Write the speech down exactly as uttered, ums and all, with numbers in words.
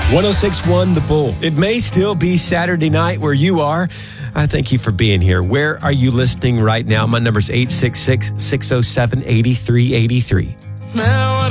one oh six point one The Bull. It may still be Saturday night where you are. I thank you for being here. Where are you listening right now? My number's eight six six, six oh seven, eight three eight three.